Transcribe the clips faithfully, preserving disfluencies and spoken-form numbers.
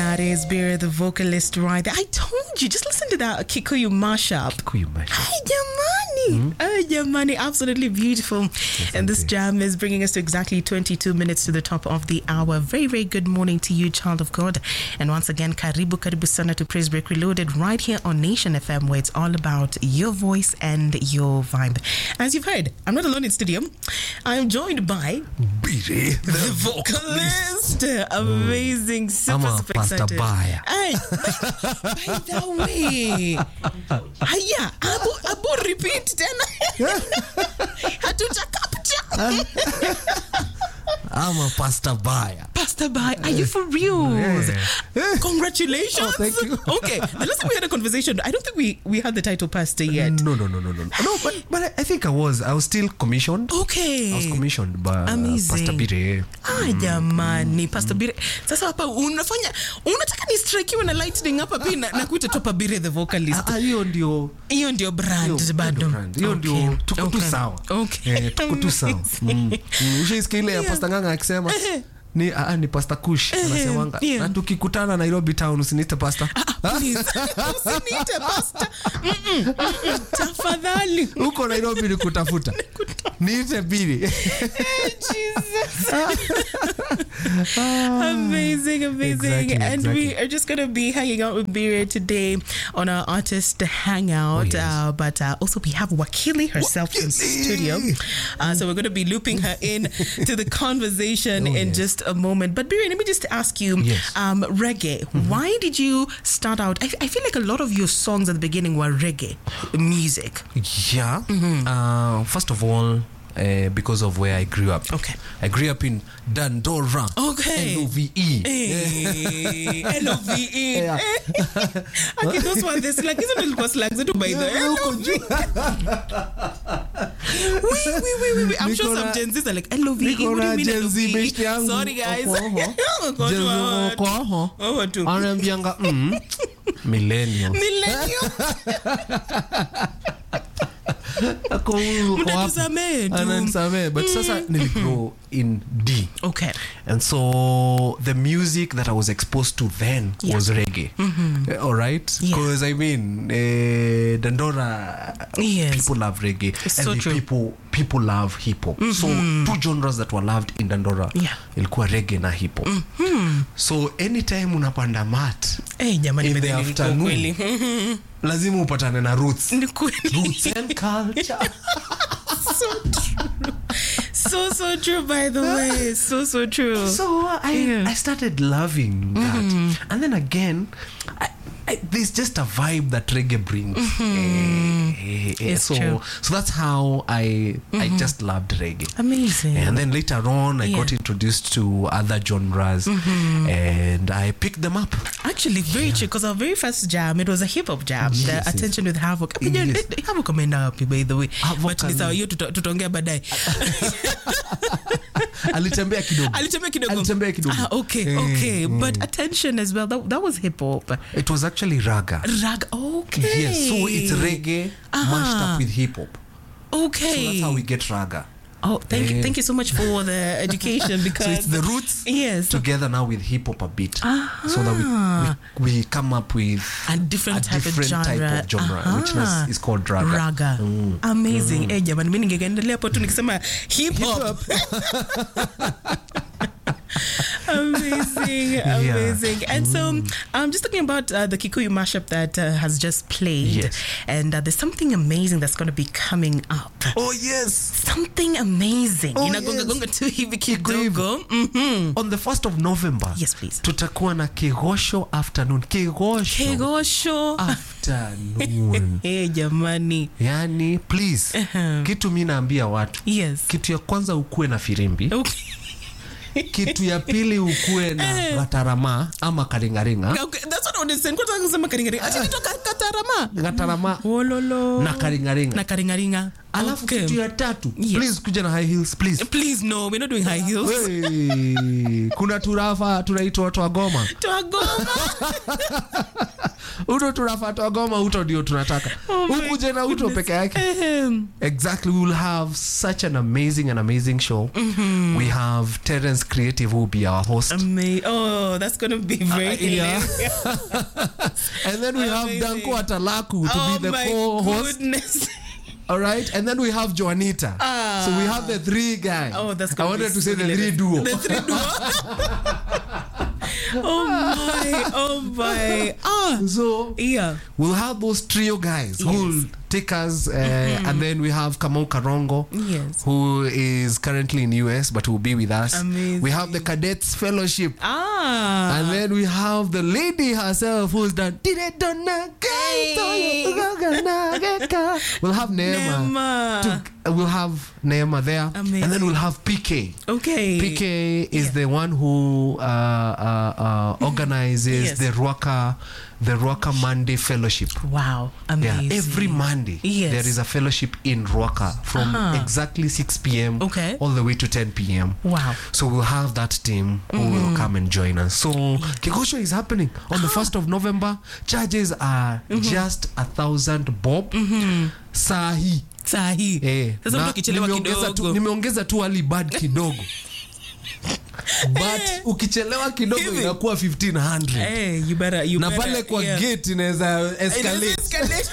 That is Beer, the vocalist, right there. I told you, just listen to that Kikuyu mashup. Kikuyu mashup. Hi, Jamani. Hi, Jamani. Absolutely beautiful. Yes, and this jam is bringing us to exactly twenty-two minutes to the top of the hour. Very, very good morning to you, child of God. And once again, karibu, karibu sana to Praise Break Reloaded right here on Nation F M, where it's all about your voice and your vibe. As you've heard, I'm not alone in studio. I'm joined by Bire, the, the vocalist. Amazing. Super, I'm super Pastor excited. Baya. Hey, by the way, haya, abu, abu repeat tena. Hatuja capture. I'm a Pastor Baya. Pastor Baya, are you for real? Yeah. Congratulations. Oh, thank you. Okay, the last time we had a conversation, I don't think we, we had the title Pastor yet. No, no, no, no, no. No, but but I think I was. I was still commissioned. Okay. I was commissioned by Amazing. Pastor Bire. Ah, jamani, Pastor Bire. Sasa hapa unafanya, unataka ni strike you na lightning hapa pia na kuita Topa Bire the vocalist. Ah, hiyo ndio hiyo ndio brand bado. Hiyo ndio tuko tu sawa. Okay. Eh, tuko tu sawa. Ushisikia ile ya Pastor Nganga akisema ni ah, ni Pastor Kush anasemanga na tukikutana Nairobi town usiniite pastor. Please. Usiniite pastor. Tafadhali. Huko Nairobi nikutafuta. Niite Bire. Jesus. Amazing, amazing. Exactly, and exactly. we are just going to be hanging out with Bire today on our artist hangout. Oh, yes. uh, but uh, also we have Wakili herself Wakili. in studio. Uh, so we're going to be looping her in to the conversation oh, in yes. just a moment. But Bire, let me just ask you, yes. um, reggae, mm-hmm. why did you start out? I, I feel like a lot of your songs at the beginning were reggae music. Yeah. Mm-hmm. Uh, first of all, Uh, because of where I grew up. Okay. I grew up in Dandora. Okay. L O V E. Hey. L O V E. Yeah. Okay, those ones, this like, isn't it was like, to buy the L O V E. Wait, wait, wait, wait, wait. I'm sure some Gen Zs are like, L O V E. What do you mean L O V E? Sorry, guys. Oh, what do? Anambianga, mm, millennial. Millennial. Mtatusamee tu. Ananisamee, but sasa niligrow in D. Okay. And so the music that I was exposed to then yeah. was reggae. Mm-hmm. Uh, all right? Because yeah. I mean, uh, Dandora, yes. people love reggae. It's and so the true. people people love hip hop. Mm-hmm. So two genres that were loved in Dandora, yeah. ilikuwa reggae na hip hop. Mm-hmm. So anytime unapanda mat hey, jamani, in the afternoon, lazima upatane na roots. Roots and culture. So true. So, so true, by the way. So, so true. So uh, I, yeah. I started loving that. Mm-hmm. And then again, I, I, there's just a vibe that reggae brings. Mm-hmm. Eh, eh, it's so, true. so that's how I mm-hmm. I just loved reggae. Amazing. And then later on, I yeah. got introduced to other genres, mm-hmm. and I picked them up. Actually, very yeah. true, because our very first jam, it was a hip-hop jam. Yes, the yes. Attention with Havoc. I mean, yes. Havoc ameenda wapi, by the way. But ni sawa, hiyo tutaongea baadaye. Alitembea kidogo. Alitembea kidogo. Alitembea kidogo. Ah, okay, okay. Mm. But Attention as well, that, that was hip-hop. It was actually raga. Raga, okay. Yes, so it's reggae uh-huh. mashed up with hip-hop. Okay. So that's how we get raga. Oh, thank you, thank you so much for the education, because so it's the roots yes. together now with hip hop a bit, uh-huh. so that we, we we come up with a different, a type, different of type of genre, uh-huh. which is, is called raga. Raga, mm. amazing. Mm. Eh, jamani, mimi ningeendelea hapo tu nikisema hip hop. Amazing, amazing. Yeah. And mm. so I'm um, just talking about uh, the Kikuyu mashup that uh, has just played. Yes. And uh, there's something amazing that's going to be coming up. Oh, yes. Something amazing. Oh, Inagonga yes. gonga tu hivi kidogo. Mm-hmm. On the first of November. Yes, please. Tutakuwa na Kegosho afternoon. Kegosho. Kegosho afternoon. Hey, jamani. Yani, please. Uh-huh. Kitu mimi naambia watu. Yes. Kitu ya kwanza ukue na firimbi. Okay. Kitu ya pili ukue na gatarama ama karingaringa. Okay, that's what I want to say. Kwa kusema karingaringa. Acha nitoka gatarama. Gatarama. Ololo. Na karingaringa. Na karingaringa. Alafu okay. Kitu ya tatu. Yes. Please kuja na high heels, please. Please no, we're not doing high heels. Hey, kuna turafa tunaitwa watu wa Goma. Watu wa Goma. Uto tunafuata Goma, Uto ndio tunataka. Ukuje na Uto peke yake. Exactly, we will have such an amazing and amazing show. Mm-hmm. We have Terence Creative who will be our host. Ama- oh, that's going to be very Uh, yeah. hilarious. And then we Amazing. have Danko Atalaku to Oh be the my co-host. goodness. All right, and then we have Joanita. Ah. So we have the three guys. Oh, that's I gonna wanted be to say the hilarious. three duo. The three duo. Oh my, oh my. Ah, So yeah. we'll have those trio guys who will Yes. take us, uh, and then we have Kamau Karongo, Yes. who is currently in U S but will be with us. Amazing. We have the Cadets Fellowship. Ah. And then we have the lady herself who's done. We'll have Neema. Neema. To- we'll have Neema there. Amazing. And then we'll have P K. Okay. P K is Yeah. the one who uh, uh, uh, organizes Yes. the Ruaka, the Ruaka Monday Fellowship. Wow. Yeah, Amazing. every Monday Yes. there is a fellowship in Ruaka from Uh-huh. exactly six p.m. Okay. all the way to ten p.m. Wow. So we'll have that team who will come and join us. So Kigosho is happening on the first of November. Charges are just a thousand bob. Sahi. Sahi. Eh, Sasa na mtu akichelewa nimeongeza tu, kidogo. nimeongeza tu early bird kidogo. But ukichelewa kidogo Hivi. inakuwa fifteen hundred. Hey, you better, you Na better. pale kwa yeah. gate inaweza It is escalate. escalate.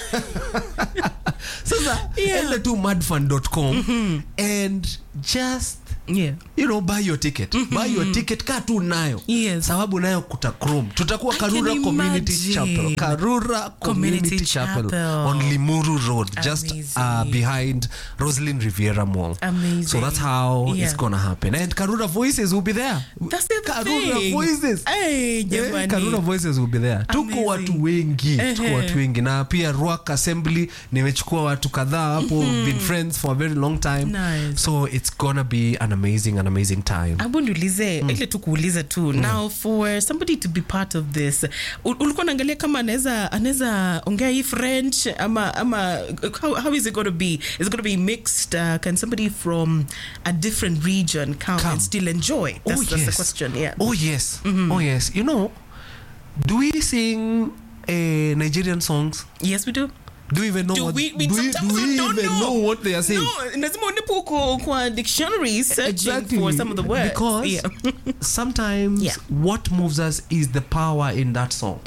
Sasa Yeah. enda tu madfund dot com and just Yeah. you know buy your ticket. Buy your ticket, kaa tu nayo. Yes. Sababu nayo kuta chrome. Tutakuwa I Karura can Community imagine. Chapel. Karura Community, Community Chapel, Chapel. on Limuru Road, just Amazing. uh, behind Roslyn Riviera Mall. Amazing. So that's how Yeah. it's gonna happen. And Karura Voices will be there. That's the Karura thing. Voices. Hey, Yeah, jamani. Karura Voices will be there. Tuko Amazing. watu wengi, tuko Ehe. watu wengi na pia Ruaka Assembly nimechukua watu kadhaa hapo, been friends for a very long time. Nice. So it's gonna be an amazing an amazing time. Abu niulize ile tu kuuliza tu now for somebody to be part of this u- ulikuwa naangalia kama anaweza anaweza ongea hii French ama ama how, how is it going to be is it going to be mixed uh, can somebody from a different region come, Come. and still enjoy that's, Oh, that's yes. the question yeah Oh yes. Oh yes. You know, do we sing uh, Nigerian songs? yes we do Do we even know Do what we- we do we, sometimes do we we don't even know. know what they are saying? no lazima unipo kwa, kwa dictionary searching Exactly. for some of the words Because yeah. sometimes Yeah. what moves us is the power in that song.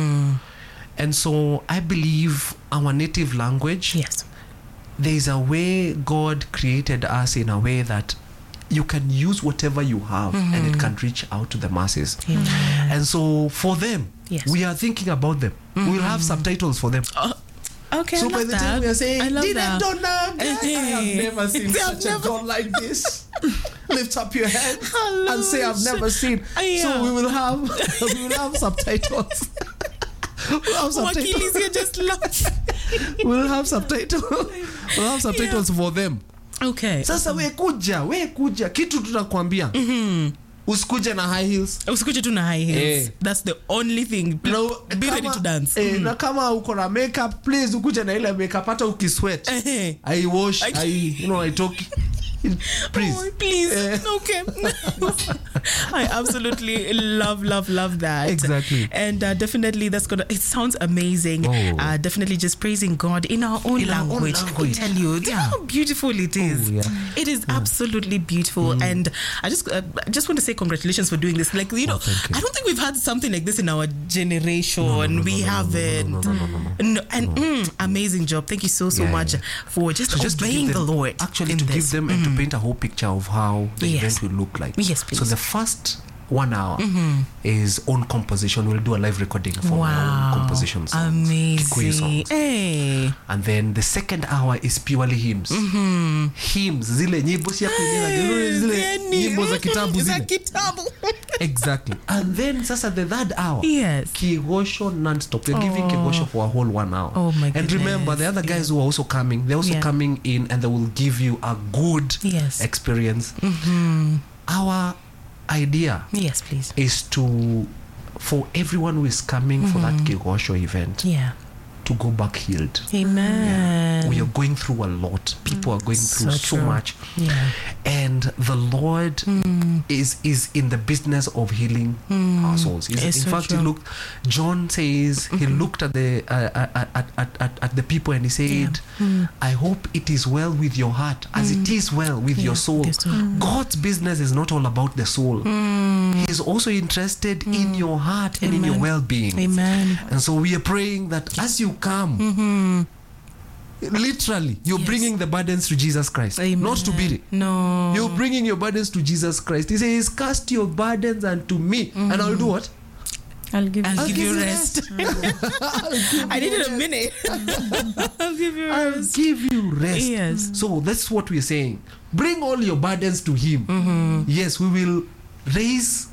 And so I believe our native language, yes there is a way God created us in a way that you can use whatever you have and it can reach out to the masses. And so for them, Yes. we are thinking about them. We'll have subtitles for them. oh, okay So I by love the that. time we are saying, I love "Did that. it done now?" I have Eh, never seen I've such a never- God like this. Lift up your hands I and say, love "I've it. never seen." Yeah. So we will have we will have subtitles. We'll have subtitles. Wakilis here just laugh. We'll have subtitles. We'll have subtitles for them. Okay. Sasa we kuja, we kuja. Kitu tunakwambia. Usikuje na high heels. Usikuje tu na high heels. Eh. That's the only thing. Na, Be kama, ready to dance. Eh, na kama uko na makeup, please ukuje na ile makeup hata ukisweat. Eh. I wash, I- I, you know, I talk. Please. Oh, please. Eh. Okay. I absolutely love, love, love that. Exactly. And uh, definitely that's gonna, it sounds amazing. Oh. Uh, definitely just praising God in our own In our own language. I language. tell you, do you know how beautiful it is. Oh, yeah. It is absolutely beautiful. And I just, uh, I just want to say congratulations for doing this. Like, you know, Oh, thank you. I don't think we've had something like this in our generation. No, no, no, we no, no, no, haven't. no, no, no, no, no. No, and mm, amazing job. Thank you so, so Yeah, much yeah. for just, So just to obeying give them, the Lord. actually in to this. give them and to paint a whole picture of how the Yes. event will look like. Yes, please. So the first one hour is own composition. We'll do a live recording for our Wow. own compositions. Kikuyu Amazing. songs. Hey. And then the second hour is purely hymns. Hymns, zile nyimbo si ya kuimba, zile- zile nyimbo za kitabu Za zile. kitabu. Exactly. And then sasa the third hour, Yes. Kigosho non-stop. We're giving Oh. Kigosho for a whole one hour. Oh, my And goodness. remember, the other guys who are also coming, they're also Yeah. coming in and they will give you a good Yes. experience. Our idea Yes, please. is to, for everyone who is coming for that Kigosho event, Yeah. to go back healed. Amen. We are going through a lot. People are going through So so, true. much. Yeah. And the Lord Mm. is is in the business of healing Mm. our souls. He's- It's in so fact, true. he looked. John says he looked at the uh, at, at, at, at, at the people and he said, Mm. "I hope it is well with your heart, as it is well with Yeah, your soul." the soul. Mm. God's business is not all about the soul. Mm. He's also interested in your heart and in your Amen. well-being. Amen. And so we are praying that as you come, Mm-hmm. literally, you're Yes. bringing the burdens to Jesus Christ, Amen. not to Biri. No. You're bringing your burdens to Jesus Christ. He says, "Cast your burdens unto me, and I'll do what? I'll give I'll you. give you rest. I needed a minute. I'll give you I'll rest. give you rest." Yes. So that's what we're saying. Bring all your burdens to Him. Mm-hmm. Yes, we will raise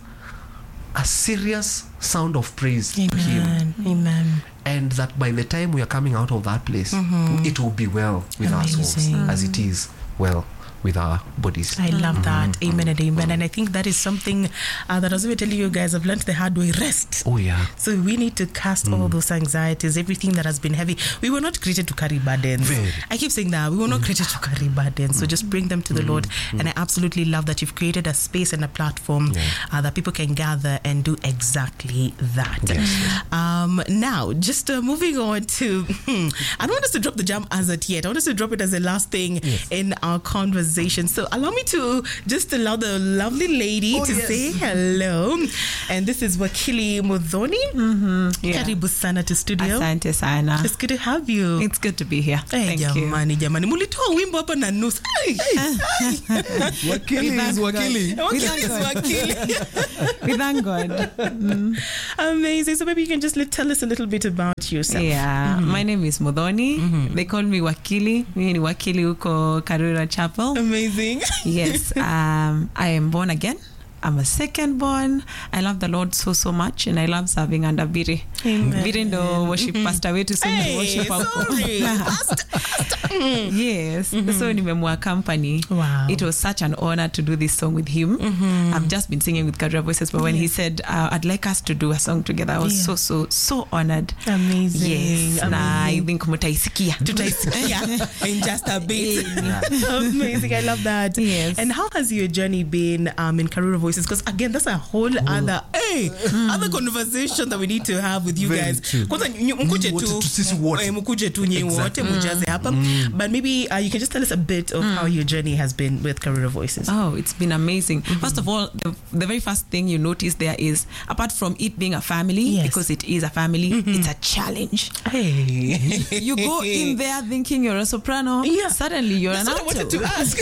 a serious sound of praise to Him. Amen. Amen. And that by the time we are coming out of that place, it will be well with our souls, Amazing. as it is well with our bodies. I love that. Amen and amen. And I think that is something uh, that I was even telling you guys, I've learned the hard way. Rest. Oh yeah. So we need to cast all those anxieties, everything that has been heavy. We were not created to carry burdens. Very. I keep saying that. We were not created to carry burdens. So just bring them to the Lord. And I absolutely love that you've created a space and a platform Yeah. uh, that people can gather and do exactly that. Yes. Um, now, just uh, moving on to, hmm, I don't want us to drop the jam as it yet. I want us to drop it as the last thing Yes. in our conversation. So allow me to just allow the lovely lady Oh, to yes. say hello. And this is Wakili Muthoni. Mm-hmm. Yeah. Karibu sana to studio. Asante sana. It's good to have you. It's good to be here. Hey, Thank you. jamani, jamani. Mulitoa wimbo hapa na nusu. Hey, hey. Wakili is wakili. Wakili is wakili. We thank God. Mm. Amazing. So maybe you can just let, tell us a little bit about yourself. Yeah, my name is Muthoni. They call me Wakili. Mimi ni wakili huko Karura Chapel. Amazing. Yes, um, I am born again. I'm a second born. I love the Lord so so much, and I love serving under Biri. Amen. Biri ndo worship pastor wetu, so Hey, worship huko. sorry. Pastor, pastor. Mm. Yes, so nimemua company. Wow. It was such an honor to do this song with him. I've just been singing with Karura Voices, but when he said uh, I'd like us to do a song together, I was Yeah. so so so honored. Amazing. Yes, na I Amazing. think mutaisikia. Tutaisikia in just a bit. Amazing. I love that. Yes. And how has your journey been um, in Karura Voices? Because again, that's a whole other hey, other conversation that we need to have with you Very guys. true. Kwanza nyu- mkuje Wote tu tu sisi wote. eh, mkuje tu nyi wote Exactly. mujaze hapa. But maybe uh, you can just tell us a bit of how your journey has been with Karura Voices. Oh, it's been amazing. First of all, the, the very first thing you notice there is, apart from it being a family, Yes. because it is a family, it's a challenge. Hey. You go in there thinking you're a soprano, Yeah. suddenly you're That's an what I wanted alto. to ask.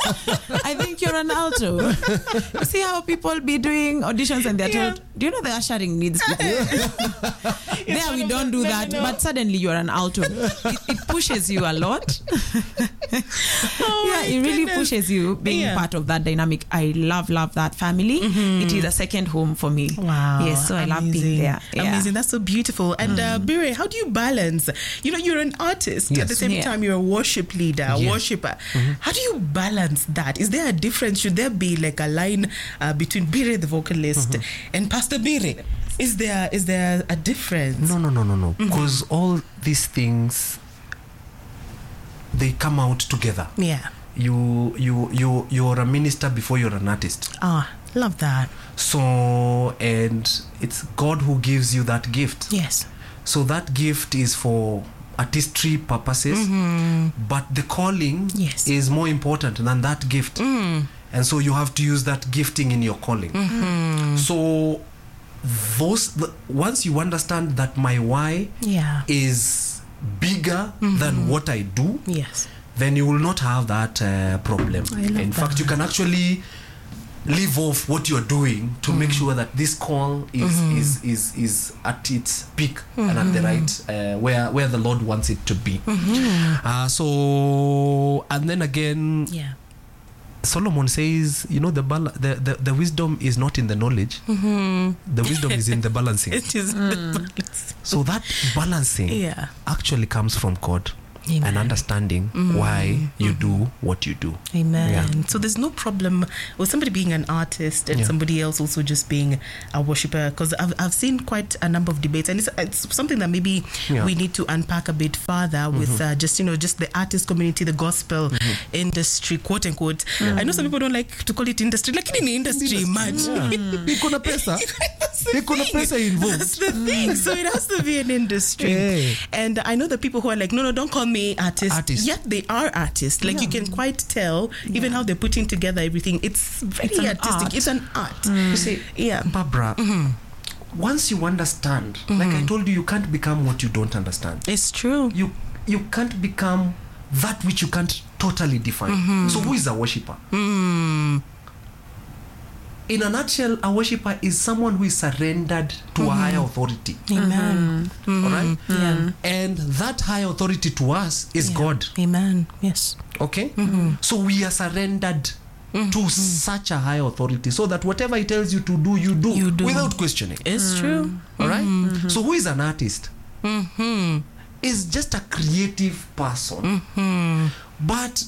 I think you're an alto. You see how people be doing auditions and they're Yeah. told, do you know the ushering needs people? There one we of don't the- do no, that, no, no. but suddenly you're an alto. It, it pushes you a lot. Oh Yeah, my it really goodness. pushes you being Yeah. part of that dynamic. I love, love that family. It is a second home for me. Wow. Yes, so I love being Amazing. there. Yeah. Amazing. That's so beautiful. And uh, Bire, how do you balance? You know, you're an artist. At Yes. the same Yeah. time, you're a worship leader, a Yes. worshiper. How do you balance that? Is there a difference? Should there be like a line uh, between Bire, the vocalist, and Pastor Bire? Is there is there a difference? No, no, no, no, no. Because all these things, they come out together. Yeah. You, you, you, you're a minister before you're an artist. Ah, love that. So, and it's God who gives you that gift. Yes. So that gift is for artistry purposes, but the calling Yes. is more important than that gift. And so you have to use that gifting in your calling. So those the, once you understand that my why Yeah. is bigger than what I do, Yes. then you will not have that uh, problem. I love In fact, that. you can actually leave off what you're doing to make sure that this call is is, is is at its peak and at the right uh, where where the Lord wants it to be. Uh, so and then again, Yeah. Solomon says, you know, the, bal- the, the the wisdom is not in the knowledge. The wisdom is in the balancing. It is. So that balancing Yeah. actually comes from God. Amen. and understanding why you do what you do. Amen. Yeah. So there's no problem with somebody being an artist and Yeah. somebody else also just being a worshiper, because I've, I've seen quite a number of debates, and it's, it's something that maybe Yeah. we need to unpack a bit further with uh, just, you know, just the artist community, the gospel industry, quote unquote. I know some people don't like to call it industry, like in the industry much. Iko na pesa. That's the Iko na thing. pesa involved. That's the thing. So it has to be an industry. Yeah. And I know the people who are like, no, no, don't call me artist. Artist. Yet they are artists. Like you can quite tell, even how they're putting together everything. It's very It's an artistic. art. It's an art. You see, Yeah. Barbara, once you understand, like I told you, you can't become what you don't understand. It's true. You you can't become that which you can't totally define. So who is a worshipper? Mm. In a nutshell, a worshipper is someone who is surrendered to a higher authority. Amen. All right? Yeah. And that high authority to us is Yeah. God. Amen. Yes. Okay? So we are surrendered to such a high authority so that whatever he tells you to do, you do, You do. without questioning. It's true. All right? So who is an artist? Mm-hmm. Is just a creative person. Mm-hmm. But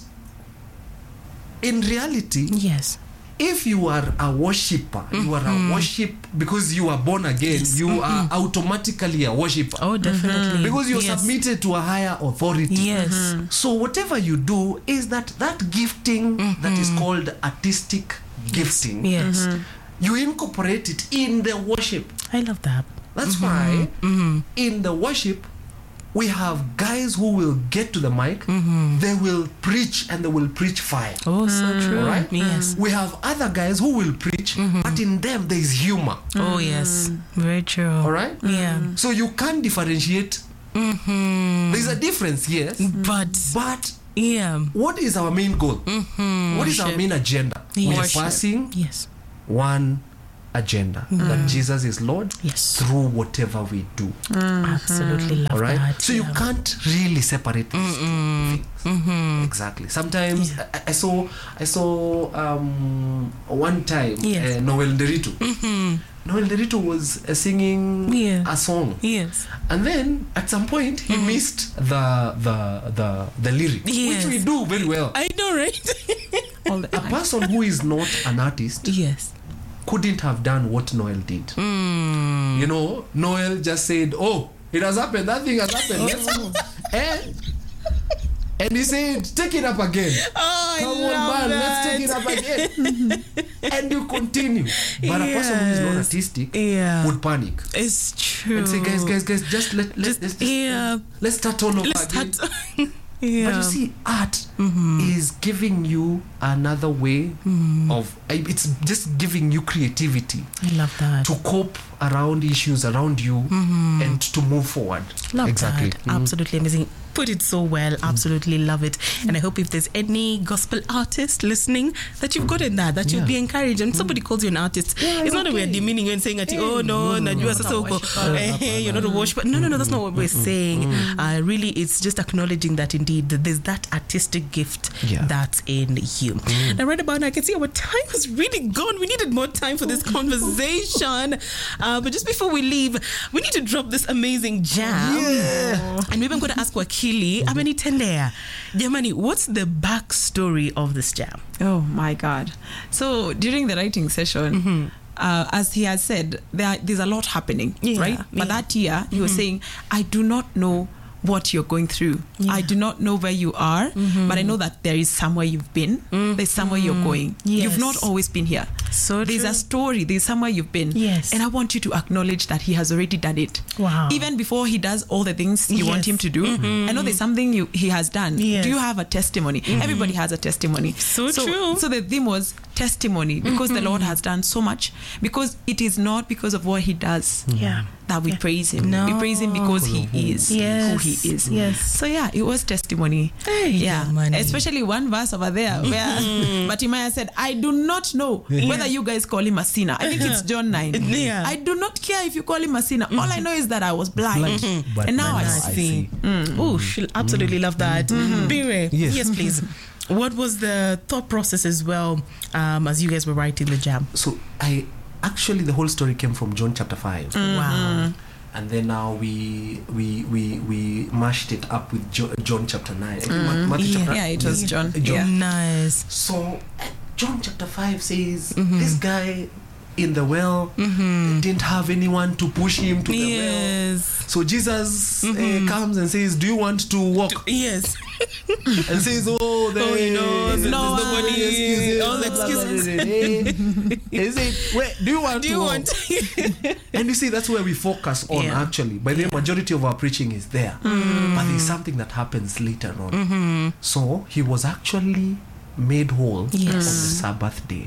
in reality, Yes. if you are a worshipper, you are a worship because you are born again, you are automatically a worshipper. Oh, definitely. Because you're Yes. submitted to a higher authority. Yes. So whatever you do is that that gifting that is called artistic gifting, Yes. you incorporate it in the worship. I love that. That's why in the worship we have guys who will get to the mic, they will preach and they will preach fire. Oh, so true. Right? Yes. We have other guys who will preach, but in them there is humor. Oh, yes. Very true. All right? Yeah. So you can't differentiate. Mm-hmm. There's a difference, yes. But, But yeah. what is our main goal? Mm-hmm. What is our main agenda? We are Worship. passing Yes. one agenda that Jesus is Lord Yes. through whatever we do. Absolutely love All right? that. So yeah. you can't really separate these two things. Mm-hmm. Exactly. Sometimes I, I saw I saw um, one time Yes. uh, Noel Nderito. Mm-hmm. Noel Nderito was uh, singing Yeah. a song, Yes. and then at some point he missed the the the the lyrics, Yes. which we do very well. I know, right? All the A time. person who is not an artist Yes. couldn't have done what Noel did. Mm. You know, Noel just said, "Oh, it has happened. That thing has happened. Let's go." and and he said, "Take it up again. Oh, I Come on, love man. that. Let's take it up again." And you continue. But a person who is not Yes. artistic Yeah. would panic It's true. and say, "Guys, guys, guys, just let let Just, let's, just, yeah. let's start all over Let's again." start. Yeah. But you see, art is giving you another way of. It's just giving you creativity I love that. to cope around issues around you and to move forward. Love exactly. that. Absolutely amazing. Put it so well. Absolutely love it. And I hope if there's any gospel artist listening, that you've gotten that, that you'll Yeah. be encouraged. And somebody calls you an artist, Yeah, it's not that we're okay. demeaning you and saying, that, oh, no, no, no, no, you are no, so not a worshiper. hey, you're not a worshiper. No, no, no, that's not what we're saying. Uh, really, it's just acknowledging that indeed that there's that artistic gift Yeah. that's in you. Now, right about now, I can see our time was really gone. We needed more time for this conversation. Uh, but just before we leave, we need to drop this amazing jam. Yeah. And maybe I'm going to ask Wakili, Amani Tendea, Jamani, what's the backstory of this jam? Oh my God. So during the writing session, uh, as he has said, there are, there's a lot happening, Yeah, right? yeah. But that year, he was saying, I do not know what you're going through. Yeah. I do not know where you are, but I know that there is somewhere you've been. There's somewhere you're going. Yes. You've not always been here. So There's true. a story. There's somewhere you've been. Yes. And I want you to acknowledge that he has already done it. Wow. Even before he does all the things you want Yes. him to do, I know there's something you, he has done. Yes. Do you have a testimony? Everybody has a testimony. So true. So the theme was testimony, because the Lord has done so much, because it is not because of what he does Yeah. that we praise him. No. We praise him because he is Yes. who he is. Yes. So yeah, it was testimony. Hey, yeah. Jamani. Especially one verse over there where Batimaya said, I do not know whether you guys call him a sinner. I think it's John nine. Yeah. I do not care if you call him a sinner. All I know is that I was blind. Blind. But And now I now see. I see. Oh, she'll absolutely love that. Bire, Yes. yes, please. What was the thought process as well um, as you guys were writing the jam? So I actually the whole story came from John chapter five. Wow. and then now we we we we mashed it up with Jo- John chapter nine. Mm. Matthew Yeah. chapter Yeah, it was yes. John. John. Yeah. Nice. So uh, John chapter five says Mhm. this guy in the well Mhm. didn't have anyone to push him to the well. Yes. So Jesus Mhm. uh, comes and says, "Do you want to walk?" Yes. And says, "Oh, there, Oh, you know, there's there's no nobody, excuses, all blah, blah, blah, excuses." blah, blah, blah. He said, "Wait, do you want Do to you walk?" want? And you see, that's where we focus on. Yeah. Actually, by the Yeah. majority of our preaching is there, but there's something that happens later on. Mhm. So he was actually made whole Yes. on the Sabbath day.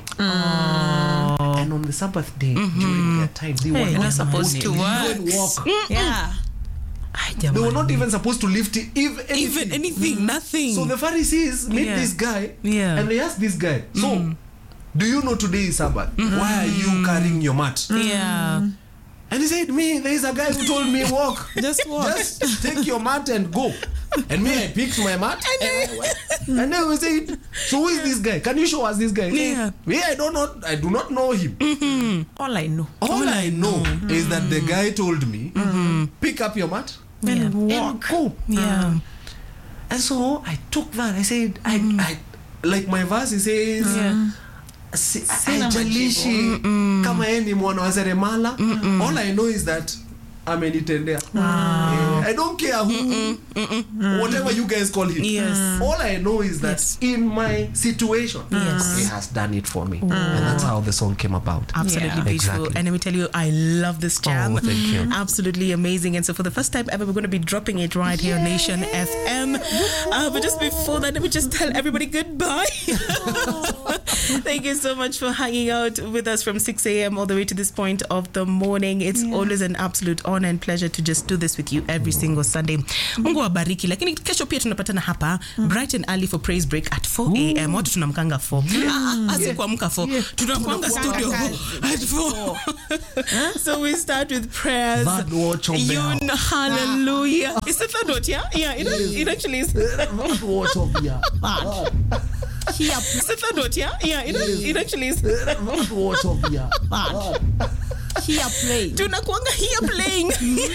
Oh. And on the Sabbath day, during their time, they were Hey, not you're supposed supposed to to even work. walk. Yeah. Ay, They were jamani. not even supposed to lift it, if anything. even anything, nothing. So the Pharisees meet Yeah. this guy, Yeah. and they ask this guy, "So, do you know today is Sabbath? Why are you carrying your mat?" yeah. And he said, "Me, there is a guy who told me walk. Just walk. Just take your mat and go." And me, I picked my mat and I went. And then we said, "So who is this guy? Can you show us this guy?" He said, Yeah. "Me, I don't know. I do not know him. All I know. All I know is that the guy told me, pick up your mat Yeah. And and walk. go." Yeah. And so I took that. I said, I, I like my verse. It says, Yeah. si- Sina haijalishi kama yeye ni mwana wa seremala. All I know is that amenitendea. Eh, I don't care who, whatever you guys call him. Yes. All I know is that Yes. in my situation, Yes. he has done it for me, and that's how the song came about. Absolutely Yeah. beautiful. Exactly. And let me tell you, I love this jam. Oh, thank you. Absolutely amazing. And so for the first time ever, we're going to be dropping it right here on Nation F M. Uh, but just before that, let me just tell everybody goodbye. Thank you so much for hanging out with us from six a.m. all the way to this point of the morning. It's Yeah. always an absolute honor and pleasure to just do this with you every single Sunday. Mungu wabariki. Lakini kesho pia tunapatana hapa bright and early for praise break at four a.m. Watu tunamkanga four. Ah, asi kuamka four. Tunakuanga studio at four. So we start with prayers. Third watch of the Yun, house. hallelujah. It's the third watch, yeah? Yeah, it, it actually is. Third watch of the house. It's the third watch, yeah? Yeah, it, it actually is. Third watch of the house. Here pray. Tunakuanga here playing.